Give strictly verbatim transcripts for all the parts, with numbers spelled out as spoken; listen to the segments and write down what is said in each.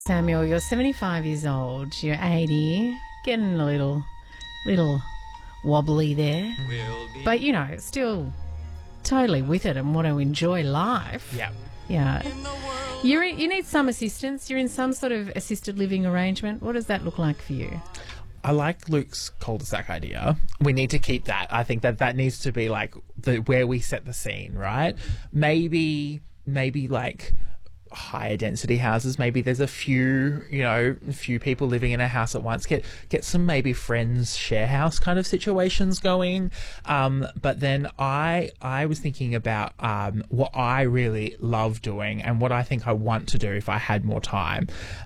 Samuel, you're seventy-five years old. You're eighty, getting a little, little wobbly there. But, you know, still totally with it and want to enjoy life. Yeah. Yeah. You're in, you need some assistance. You're in some sort of assisted living arrangement. What does that look like for you? I like Luke's cul-de-sac idea. We need to keep that. I think that that needs to be like the where we set the scene, right? Maybe, maybe like higher density houses. Maybe there's a few, you know, a few people living in a house at once. Get get some maybe friends share house kind of situations going. Um, but then I I was thinking about um, what I really love doing and what I think I want to do if I had more time.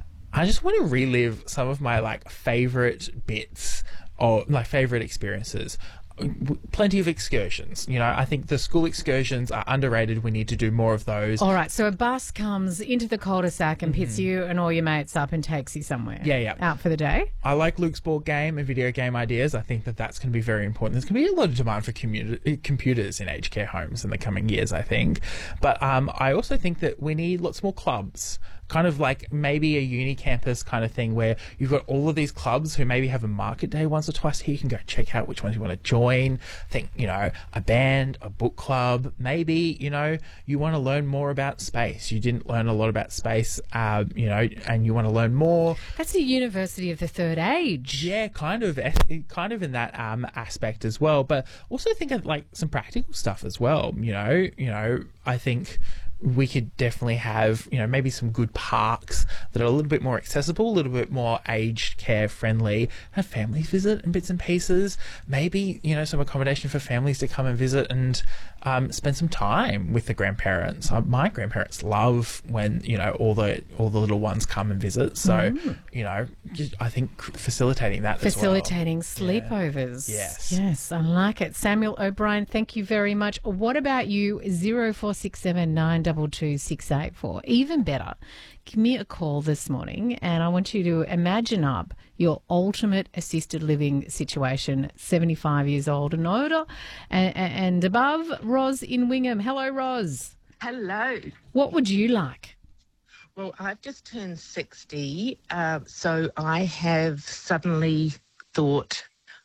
I just want to relive some of my like favorite bits or my favorite experiences. Plenty of excursions. You know, I think the school excursions are underrated. We need to do more of those. All right, so a bus comes into the cul-de-sac and picks mm-hmm. you and all your mates up and takes you somewhere. Yeah, yeah. Out for the day. I like Luke's board game and video game ideas. I think that that's going to be very important. There's going to be a lot of demand for commu- computers in aged care homes in the coming years, I think. But um, I also think that we need lots more clubs. Kind of like maybe a uni campus kind of thing where you've got all of these clubs who maybe have a market day once or twice here. You can go check out which ones you want to join. Think, you know, a band, a book club. Maybe, you know, you want to learn more about space. You didn't learn a lot about space, uh, you know, and you want to learn more. That's the University of the Third Age. Yeah, kind of, kind of in that um, aspect as well. But also think of like some practical stuff as well. You know, you know, I think we could definitely have, you know, maybe some good parks that are a little bit more accessible, a little bit more aged care friendly, have families visit and bits and pieces, maybe, you know, some accommodation for families to come and visit and um, spend some time with the grandparents. Uh, my grandparents love when, you know, all the all the little ones come and visit. So, mm. you know, just, I think facilitating that Facilitating as well. sleepovers. Yeah. Yes. Yes, I like it. Samuel O'Brien, thank you very much. What about you? zero four six seven nine two two six eight four. Even better, give me a call this morning and I want you to imagine up your ultimate assisted living situation, seventy-five years old and older and, and above. Roz in Wingham. Hello, Roz. Hello. What would you like? Well, I've just turned sixty, uh, so I have suddenly thought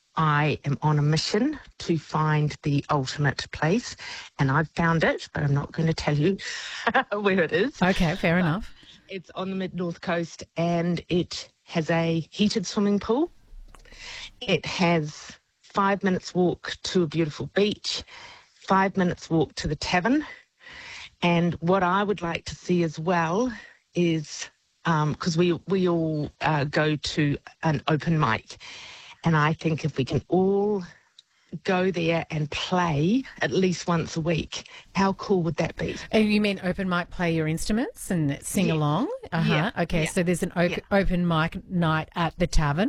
I am on a mission to find the ultimate place, and I've found it, but I'm not going to tell you where it is. Okay, fair but enough. It's on the mid-north coast, and it has a heated swimming pool. It has five minutes walk to a beautiful beach, five minutes walk to the tavern, and what I would like to see as well is, because um, we, we all uh, go to an open mic, and I think if we can all go there and play at least once a week, how cool would that be? Oh, you mean open mic, play your instruments and sing yeah. along? Uh-huh. Yeah. Okay, yeah. so there's an o- yeah. open mic night at the tavern?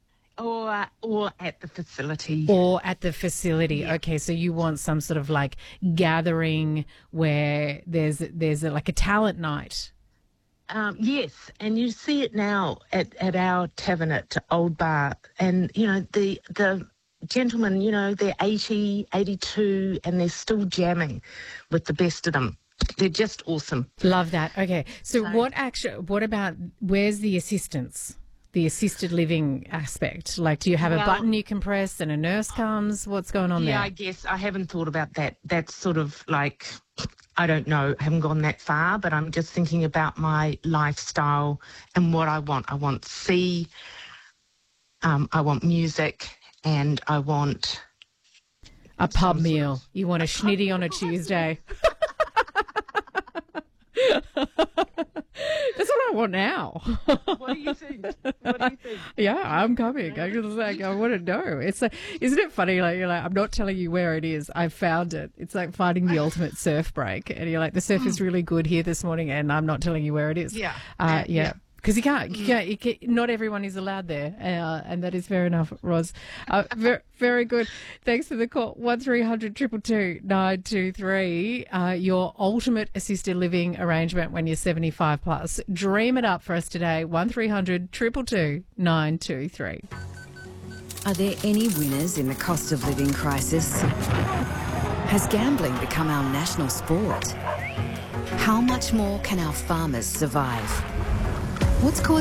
Or, or at the facility. Or at the facility. Yeah. Okay, so you want some sort of like gathering where there's there's a, like a talent night. Um, yes, and you see it now at, at our tavern at Old Bar. And, you know, the the gentlemen, you know, they're eighty, eighty-two, and they're still jamming with the best of them. They're just awesome. Love that. Okay, so, So- what actually, what about, where's the assistance? The assisted living aspect? Like, do you have Well- a button you can press and a nurse comes? What's going on Yeah, there? I guess I haven't thought about that. That's sort of like, I don't know, I haven't gone that far, but I'm just thinking about my lifestyle and what I want. I want sea, um, I want music, and I want A pub meal. You want a schnitty on a Tuesday. That's what I want now. What do you think? What do you think? Yeah, I'm coming. I was like, I want to know. It's like, isn't it funny? Like, you're like, I'm not telling you where it is. I found it. It's like finding the ultimate surf break, and you're like, the surf is really good here this morning, and I'm not telling you where it is. Yeah. uh, yeah. Yeah. Because you can't, you can't, you can't, not everyone is allowed there, uh, and that is fair enough, Roz. Uh, very, very good. Thanks for the call. one three hundred two two two nine two three. Uh, your ultimate assisted living arrangement when you're seventy-five plus. Dream it up for us today. one three hundred two two two nine two three. Are there any winners in the cost of living crisis? Has gambling become our national sport? How much more can our farmers survive? What's causing